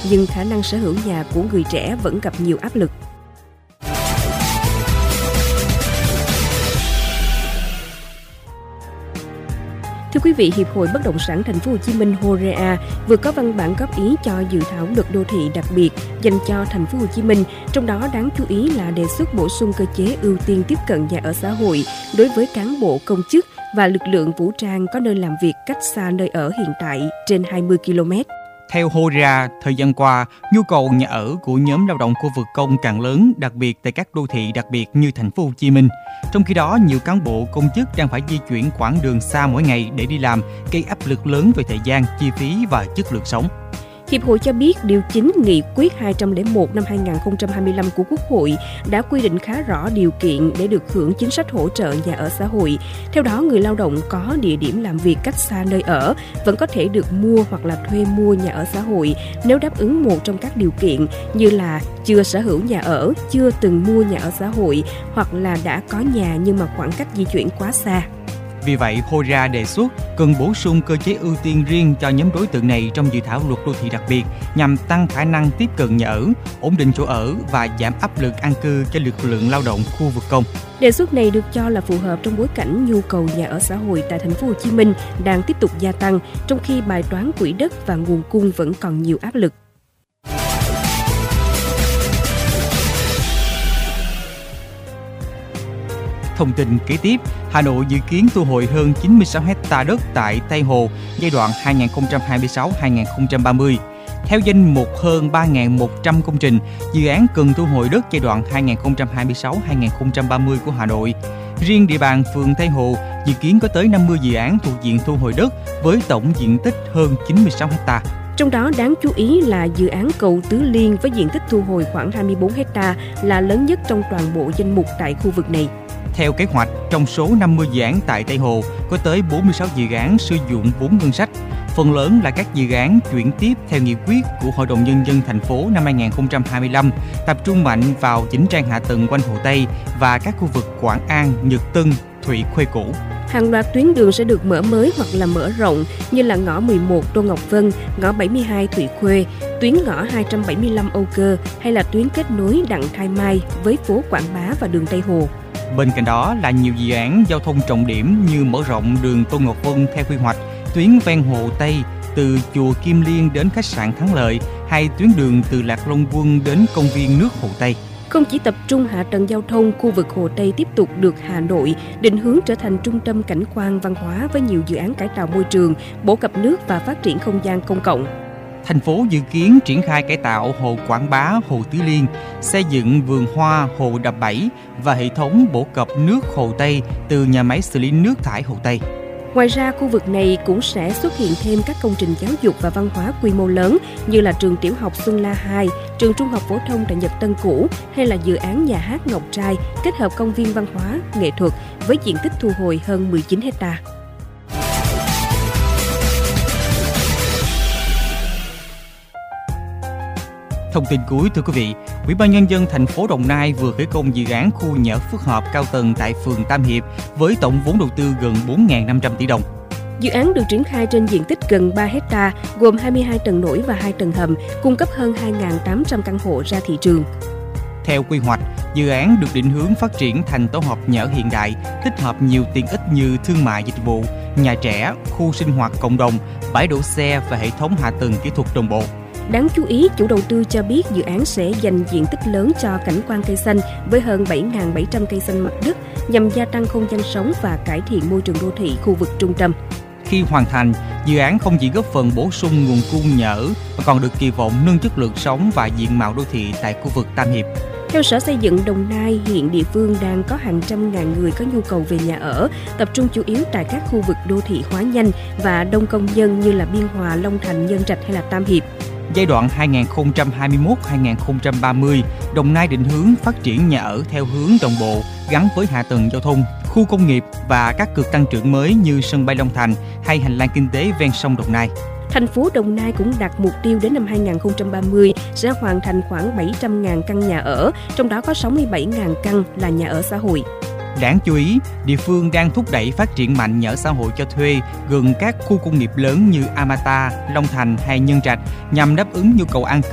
nhưng khả năng sở hữu nhà của người trẻ vẫn gặp nhiều áp lực. Thưa quý vị, Hiệp hội Bất động sản Thành phố Hồ Chí Minh HOREA vừa có văn bản góp ý cho dự thảo luật đô thị đặc biệt dành cho Thành phố Hồ Chí Minh, trong đó đáng chú ý là đề xuất bổ sung cơ chế ưu tiên tiếp cận nhà ở xã hội đối với cán bộ công chức và lực lượng vũ trang có nơi làm việc cách xa nơi ở hiện tại trên 20 km. Theo HOREA, thời gian qua, nhu cầu nhà ở của nhóm lao động khu vực công càng lớn, đặc biệt tại các đô thị đặc biệt như Thành phố Hồ Chí Minh. Trong khi đó, nhiều cán bộ công chức đang phải di chuyển quãng đường xa mỗi ngày để đi làm, gây áp lực lớn về thời gian, chi phí và chất lượng sống. Hiệp hội cho biết Điều 9 Nghị quyết 201 năm 2025 của Quốc hội đã quy định khá rõ điều kiện để được hưởng chính sách hỗ trợ nhà ở xã hội. Theo đó, người lao động có địa điểm làm việc cách xa nơi ở vẫn có thể được mua hoặc là thuê mua nhà ở xã hội nếu đáp ứng một trong các điều kiện như là chưa sở hữu nhà ở, chưa từng mua nhà ở xã hội hoặc là đã có nhà nhưng mà khoảng cách di chuyển quá xa. Vì vậy, HOREA đề xuất cần bổ sung cơ chế ưu tiên riêng cho nhóm đối tượng này trong dự thảo luật đô thị đặc biệt nhằm tăng khả năng tiếp cận nhà ở, ổn định chỗ ở và giảm áp lực an cư cho lực lượng lao động khu vực công. Đề xuất này được cho là phù hợp trong bối cảnh nhu cầu nhà ở xã hội tại Thành phố Hồ Chí Minh đang tiếp tục gia tăng, trong khi bài toán quỹ đất và nguồn cung vẫn còn nhiều áp lực. Thông tin kế tiếp, Hà Nội dự kiến thu hồi hơn 96 ha đất tại Tây Hồ giai đoạn 2026-2030. Theo danh mục hơn 3.100 công trình, dự án cần thu hồi đất giai đoạn 2026-2030 của Hà Nội. Riêng địa bàn phường Tây Hồ dự kiến có tới 50 dự án thuộc diện thu hồi đất với tổng diện tích hơn 96 ha. Trong đó đáng chú ý là dự án cầu Tứ Liên với diện tích thu hồi khoảng 24 ha là lớn nhất trong toàn bộ danh mục tại khu vực này. Theo kế hoạch, trong số 50 dự án tại Tây Hồ, có tới 46 dự án sử dụng vốn ngân sách. Phần lớn là các dự án chuyển tiếp theo nghị quyết của Hội đồng Nhân dân thành phố năm 2025, tập trung mạnh vào chỉnh trang hạ tầng quanh Hồ Tây và các khu vực Quảng An, Nhật Tân, Thụy Khuê cũ. Hàng loạt tuyến đường sẽ được mở mới hoặc là mở rộng như là ngõ 11 Tô Ngọc Vân, ngõ 72 Thụy Khuê, tuyến ngõ 275 Âu Cơ hay là tuyến kết nối Đặng Thái Mai với phố Quảng Bá và đường Tây Hồ. Bên cạnh đó là nhiều dự án giao thông trọng điểm như mở rộng đường Tô Ngọc Vân theo quy hoạch, tuyến ven Hồ Tây từ chùa Kim Liên đến khách sạn Thắng Lợi hay tuyến đường từ Lạc Long Quân đến công viên nước Hồ Tây. Không chỉ tập trung hạ tầng giao thông, khu vực Hồ Tây tiếp tục được Hà Nội định hướng trở thành trung tâm cảnh quan văn hóa với nhiều dự án cải tạo môi trường, bổ cập nước và phát triển không gian công cộng. Thành phố dự kiến triển khai cải tạo hồ Quảng Bá, hồ Tứ Liên, xây dựng vườn hoa hồ Đập Bảy và hệ thống bổ cập nước Hồ Tây từ nhà máy xử lý nước thải Hồ Tây. Ngoài ra, khu vực này cũng sẽ xuất hiện thêm các công trình giáo dục và văn hóa quy mô lớn như là trường tiểu học Xuân La 2, trường trung học phổ thông tại Nhật Tân cũ hay là dự án nhà hát Ngọc Trai kết hợp công viên văn hóa, nghệ thuật với diện tích thu hồi hơn 19 ha. Thông tin cuối, thưa quý vị, Ủy ban Nhân dân thành phố Đồng Nai vừa khởi công dự án khu nhà ở phức hợp cao tầng tại phường Tam Hiệp với tổng vốn đầu tư gần 4.500 tỷ đồng. Dự án được triển khai trên diện tích gần 3 ha, gồm 22 tầng nổi và 2 tầng hầm, cung cấp hơn 2.800 căn hộ ra thị trường. Theo quy hoạch, dự án được định hướng phát triển thành tổ hợp nhà ở hiện đại, tích hợp nhiều tiện ích như thương mại dịch vụ, nhà trẻ, khu sinh hoạt cộng đồng, bãi đỗ xe và hệ thống hạ tầng kỹ thuật đồng bộ. Đáng chú ý, chủ đầu tư cho biết dự án sẽ dành diện tích lớn cho cảnh quan cây xanh với hơn 7.700 cây xanh mặt đất nhằm gia tăng không gian sống và cải thiện môi trường đô thị khu vực trung tâm. Khi hoàn thành, dự án không chỉ góp phần bổ sung nguồn cung nhà ở mà còn được kỳ vọng nâng chất lượng sống và diện mạo đô thị tại khu vực Tam Hiệp. Theo Sở Xây dựng Đồng Nai, hiện địa phương đang có hàng trăm ngàn người có nhu cầu về nhà ở, tập trung chủ yếu tại các khu vực đô thị hóa nhanh và đông công nhân như là Biên Hòa, Long Thành, Nhân Trạch hay là Tam Hiệp. Giai đoạn 2021-2030, Đồng Nai định hướng phát triển nhà ở theo hướng đồng bộ, gắn với hạ tầng giao thông, khu công nghiệp và các cực tăng trưởng mới như sân bay Long Thành hay hành lang kinh tế ven sông Đồng Nai. Thành phố Đồng Nai cũng đặt mục tiêu đến năm 2030 sẽ hoàn thành khoảng 700.000 căn nhà ở, trong đó có 67.000 căn là nhà ở xã hội. Đáng chú ý, địa phương đang thúc đẩy phát triển mạnh nhà ở xã hội cho thuê gần các khu công nghiệp lớn như Amata, Long Thành hay Nhân Trạch nhằm đáp ứng nhu cầu an